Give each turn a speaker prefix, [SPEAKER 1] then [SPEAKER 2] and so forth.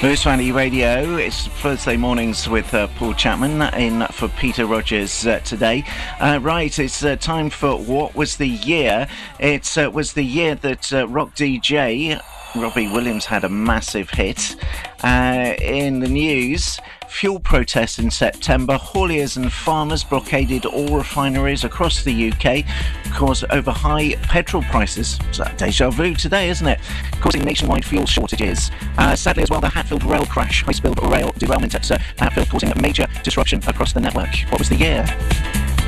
[SPEAKER 1] Lewis Valley Radio. It's Thursday mornings with Paul Chapman in for Peter Rogers today. Right, it's time for What Was the Year? It was the year that rock DJ Robbie Williams had a massive hit. In the news, fuel protests in September. Hauliers and farmers blockaded all refineries across the UK because over high petrol prices. So deja vu today, isn't it? Causing nationwide fuel shortages. Sadly as well, the Hatfield rail crash, high-speed rail derailment at Hatfield, causing a major disruption across the network. What was the year?